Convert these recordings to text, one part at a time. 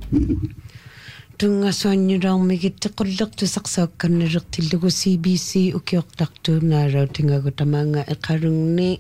Tunga soannulaarmigit tequllertusaqsaakkannalertillugu CBC ukiortartuunaarau tingagutamanga eqalungni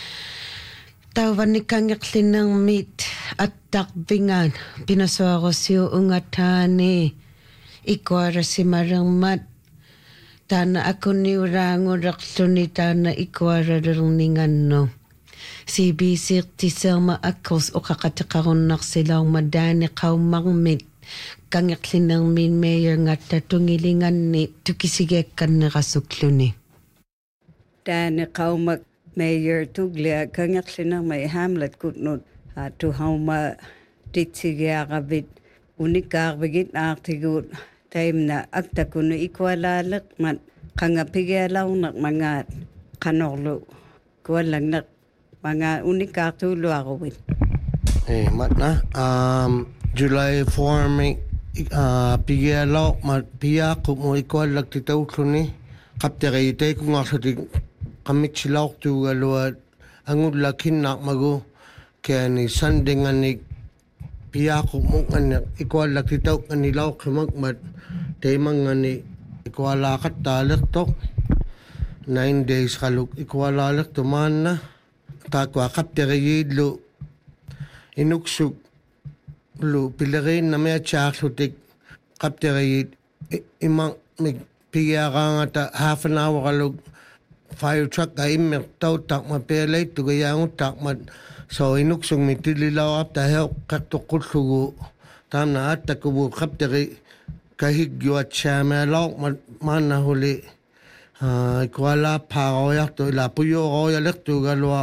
tauvannikangerlinermit attaqvingaan pinasuarusiu ungataani ikuarasimalermat taana akuniuraangullerluni taana ikuaralerningannno CBC tiserma akkurs uqaqatiqarunnarsilaarma daani qaummarmit kangerlinermin meeyangatta tungilinganni tukisigeekkannerasukluni taani qaumak Mayor Tuglia kangerlinermai hamlet kutnut tuhauma titsigiaqavit unikaarvigit aartigut taimna aktakunu ikualaalek mat qangapigialaarneq mangaat qanorlu kuallangneq mangaat unikaartuuluaruvit matna July 4 mi pigialaaq mat piaqum ikuallak titaulluni qapteriitay kungarluti qammitsilaortuugaluat angullakinnaarmagu kaani sandinganik piaqumungani ikuallakitauqqani laoqqimak mat teimangani ikualaaqattaalertoq 9 days qaluk ikualaalertumaanna taakua qapteriyiillu inuksuk lu pileriinna meachaarlutik qapteriyiit imang mik pigiaqaangata half an hour qaluk fire truck aimme tauttaqma peeleittugayaanguttarmat so inuksung mitililaorap taheu qaqtoqqullugu taamna attakubu qapteri kahigguatsaamaalaaq maanna huli ikuala paaroyartu ila puyuoroyalertugalua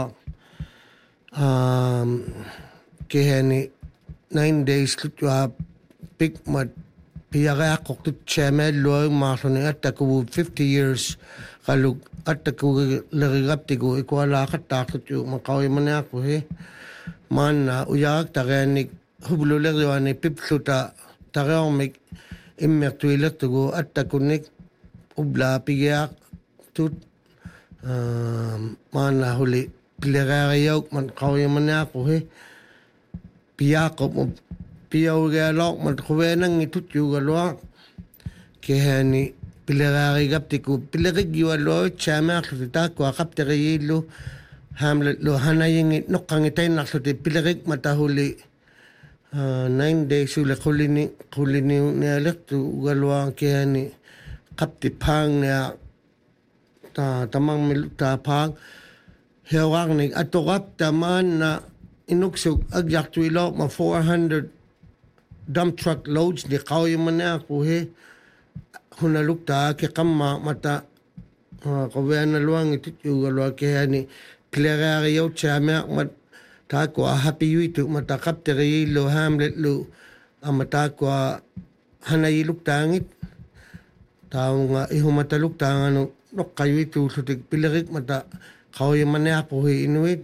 kihani 9 days lutua pikmat piareaqqortutsaamaalluagmaarluni attakubu 50 years qaluk attakugu lerigaptigu ikualaaqattaarlutu maqauyamaniaqu he maanna uyaaq tariannik hubululeriuani pipluta tariormik immertuilertugu attakunnik ubla pigiaq tut maanna huli pilerariauk man qauyamaniaqu he piaqop piaugealoq man quvenangi tutjugalua kihani pilerarigaptiku pileriggiualluaru chaamaarluti taakua qapteriyiillu hamletlu hanayingit noqqangitainarluti pilerig matahuli 9 days ule qulini nialertu ugalua kihani qaptipaangnia tamangmilu taapaang hewarnik atoqapta maanna inuksuk agyartuiloq ma 400 dump truck loads ni qauyamaniaqu he hunalukta ke qamma mata qoveana luangi tutjugalua kihani pilerariau chaamaaq mat taakua hapiyuitu mata qapteriyiillu hamletlu ama taakua hanayiluktaangit taunga ihumataluktaanganu noqqayuituullutik pilerik mata qauyamaniaqu he inuit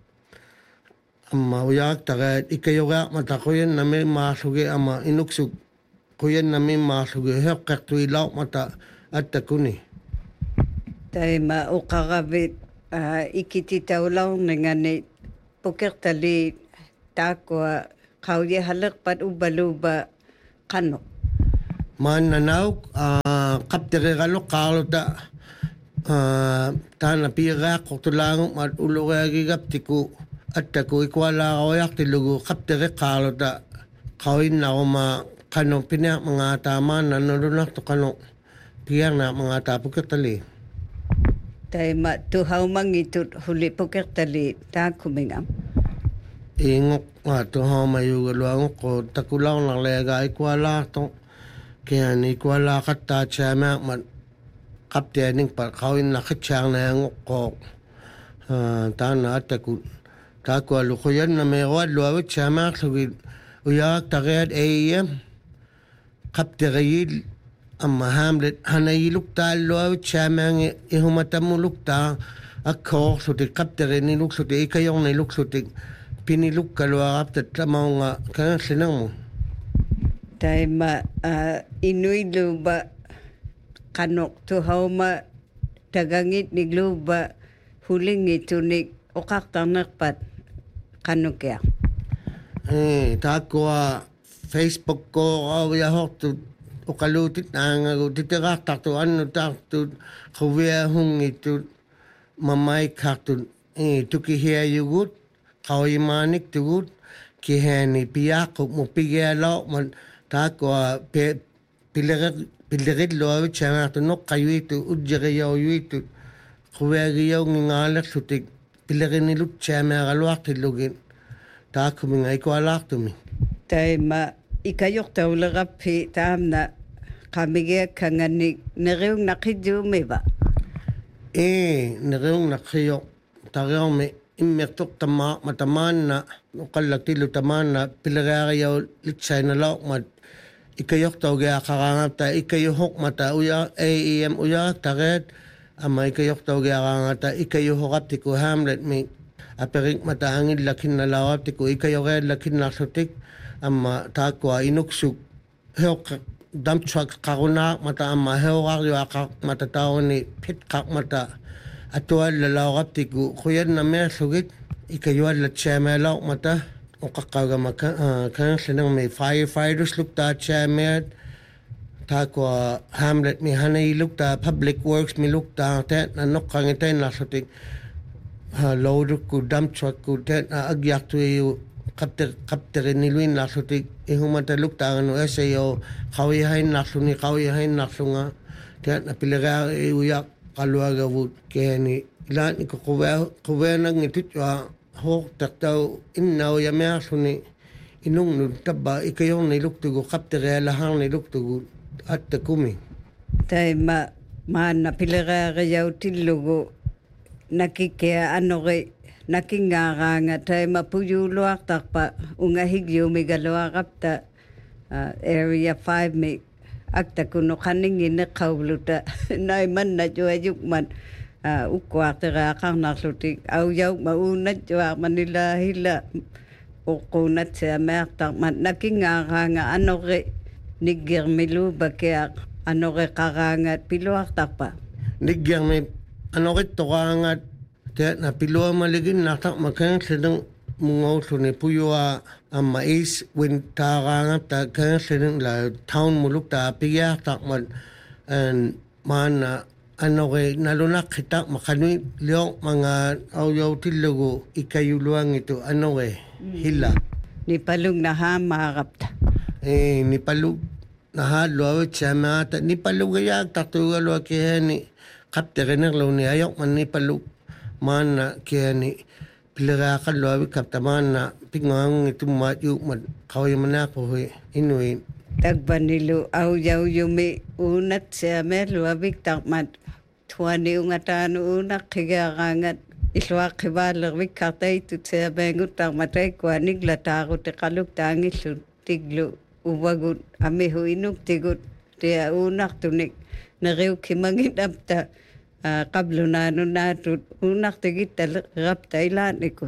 amma uyaaq taqaat ikayogaaq mata qoyannami maarluge ama inuksuk qoyannami maarluge heqqertuilaaq mata attakuni taima uqaravit ikititaulaorningani pukertali taakua qauyehalerpat ubaluba qano maannanauk qapterigaluq qaarluta taana piiraaqortulaangu mat ulureagigaptiku attaku ikualaaqauyartilugu qapteriqqaarluta qauinnaruma qano piniaq mangaataamaanna nulunartu qano piarnaaq mangaataapukertali taima tuhaumangitut huli pukertali taakumingam ingok tuhaumayugaluangoqqu takulaornarleaga ikualaarto kiani ikualaaqattaatsaamaaq mat qaptianikpa qauinnaqitsaarnaangoqqooq taana attaku taakua qoyanna meerualluavit saamaarlugit uyaaq tariat AM qapteriyiil amma hamlet hanayiluktaalluvit saamaangi ihumatamuluktaa akkoorlutik qapteriniluklutik ikayorniluklutik pinilukkaluaraptat tamaunga kangerlinermu taima inuiluba qanoq tuhauma tagangit nigluba hulingitunik uqaqtarnerpat qanukia taakua Facebook ko ya hortu o kalutit anga go titeraktar tu annu tartu khuvia hungi tu mamai kartu tuki hea yugut kawi manik tugut ki hani piako mo pigelo man ta ko pilerit lo chama tu no kayuitu ujjere yo yuitu khuvia yo ngala sutik pilerini lut chama galwaqti lugin ta kuminga ko alaqtumi taima ikayokta ulagaphi tamna kamige kangani nereung nakidumeba nereung nakhiyo tarome immertok tama matamanna uqallaktilu tamanna pilagariyo litsaina lawmat ikayokta uga qarangata ikayuhok mata uya aem uya taret ama ikayokta uga qarangata ikayuhoraptiku hamlet mi aperik mata angin lakin na lawaptiku ikayore lakin nasutik amma takwa inuksuk heok dump truck karuna mata amma heorar yo akak mata taoni pit kak mata atual la lawaptiku khuyan na mesugit ikayual la chamela mata okakaga maka kan senang me firefighters lukta chamet takwa hamlet mi hanay lukta public works mi lukta tet na nokangiten nasutik loader ku dump truck ku tet na agyak tu kapter niluin nasutik ihumata lukta ano SAO kawihain nasuni kawihain nasunga tet na pilaga uyak kaluaga wud keni ilan ko kuwe nang itut wa hok taktau innaw yamya suni inung nu tabba ikayong niluktugo kapter lahang niluktugo at takumi taima mana pilaga yaw tilugo nakikea anore nakingaranga taima puyuluak takpa ungahigyo megaloakapta area 5 me akta kuno kaningin na kauluta naiman na juayukman ukwatera karnaklutik au yaw maunat juak manila hila ukunat sa mertak man nakingaranga anore nigirmilu bakiak anore karangat piluak takpa nigirmi anore torangat te na pilua maligin natak makan sedang mungau suni puyua mais win taranga ta kan sedang la town muluk ta pia tak man and mana anore nalunak kita makanui leo mga auyo tilugo ikayuluang itu anore hila ni palung na ha maharapta ni palug na ha lo chama ta ni palug ya tatuga lo ke ni kapterener lo ni ayok man ni palug mana kiani pilaga kallo kaptamana pingang itu maju man kawai mana ko inuin tagbanilu au yau yumi unat sa melu abik takmat tuani ungatan unak kigarangat iswa kibal wik katay tu sa bengut takmatay kwanig latago te kaluk tangil tiglu uwagut amihu inuk tigut te unak tunik nariw kimangit apta qablo na natut unak tigita rap Thailand ikut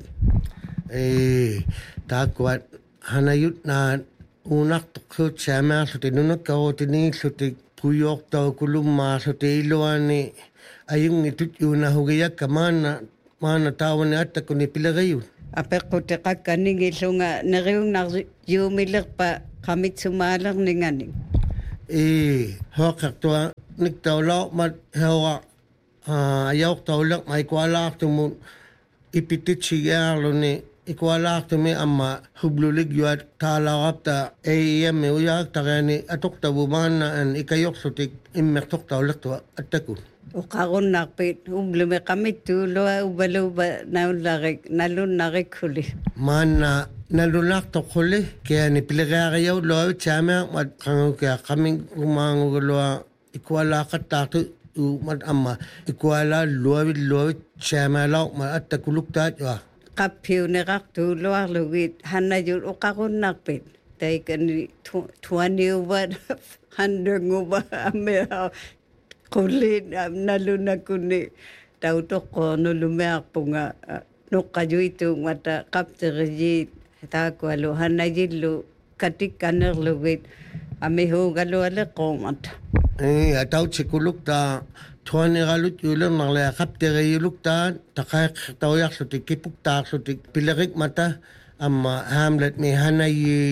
takwat hanayut na unak tukso chama so tinunok ko tini so ti puyok to kuluma so ti iloani ayung itut yuna hugiyak kamana mana tawon at ko ni pilagayo apek ko te kakaning isunga nariung na yumilik pa kamit sumalang ninganing hokak to niktawlo mat hewa ayok tawlak may kwalak tumo ipitit siya lo ni ikwalak tumi amma hublulig yuat talakap ta AEM uyak takani atok tabuman na an ikayok sutik immertok tawlak to atakun ukaron nakpit ublume kami tulo ubalo ba nalun narik huli mana nalunak to huli kaya ni pilagarayaw lo chama mat kango kaya kaming umango lo ikwalak tatu mat amma ikwala lowi chama law ma atakuluk ta wa kapiu ne rak tu luar lugit hanayul ukaron nakpit tay kan 20 wat handengu ba ame kulit naluna kuni tau to ko no lumeak punga no kayu itu mata kapterji ta ko lo hanayil katik kaner lugit ame ho galo ale qomat atau cikuluk ta tuan galut yulang nang kaptere yuluk ta takak taoyak sutik kipuk ta sutik pilarik mata amma hamlet me hanay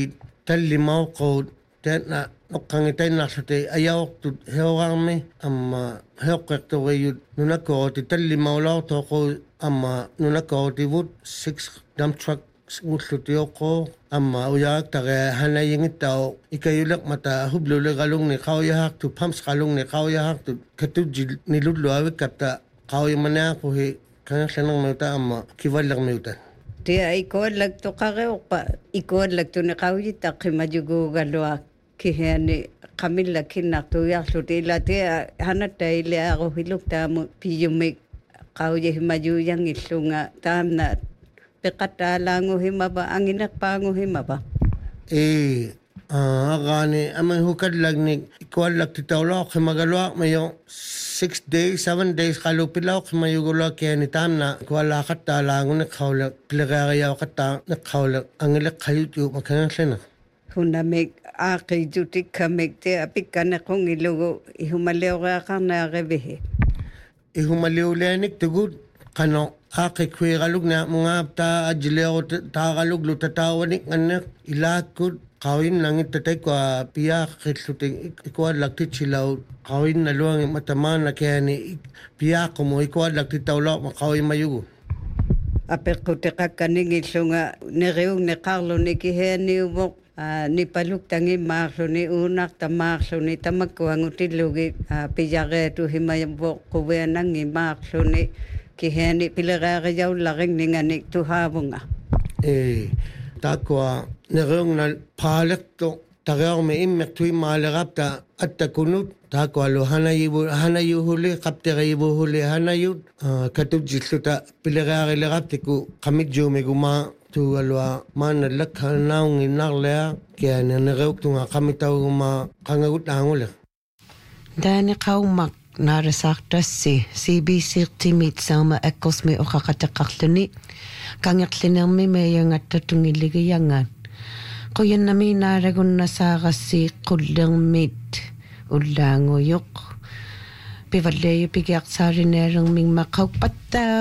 tallimau qo tena noqqangitayn narlute ayaortut heorarmi amma heoqqertoriut nunakooti tallimaulaorto qo amma nunakooti 6 dump truck ngullutioqo amma uyaaqtare hanayingittao ikayulaq mata hublulegalungni qawyahartu pumps qalungni qawyahartu katujil nilulluawikkapta qawyamanaaquhi kangerlanarmiuta amma kivallermiuta tia ikollak toqareoqpa ikollak tuniqawitta qimajugugalua kiheani qamilla kinnartuiarluti ila tia hanatta ilearuhiluktamu piyumik qawyahimayuyangillunga taamna peqattaalanguhimapa anginaqpaanguhimapa agani aman hukadlagni ikuallaqtitaulooqimagaluaq mayo 6 days 7 days qalupilauqimayuguluaq kiani taamna ikuallaqattaalaanguni qawla pileqaariyaoqatta neqawla angileqqayutu makangerlena hunamik aaqiyutikkamik te apikkanequngilugu ihumaleoreaqarnaarevihi ihumaliulaanik tugut qano aaqikkuiqalugna mungaapta ajleerut taaqaluglu tataawanik nganneq ilaakut qawinlangittatakwa piaaqillutik ikuallaqtitsilau qawinnaluangi matamaana kiani piaaqumu ikuallaqtitaulooqma qawimayugu apeqqutiqakkaningillunga neriugneqarluni kiheaniumoq nipaluktangi maarluni uunartamaarluni tamakkuangutillugi piyareetu himayampoq quvianangi maarluni kiheani pileqaariyaullarigninganik tuhaavunga takwa nereungna paalekto tageorme immertui maalerapta attakunut takwa lo hanayuhuli qapteriibuhuli hanayut katujilluta pileqaarileraptiku qamijjuumiguma tualwa maana lakkanaungi narlea kiana nereuktunga qamitauuma qangagut aangule daani qaumaq naarasartassi CBC timit saama akkosmi oqaqataqarluni kangerlinermi meeyangattatungilligiyangaan qoyannami naaragunna saarassi qullermit ullaanguyoq pivalleeyu pigiaqsaarineererming maqaupatta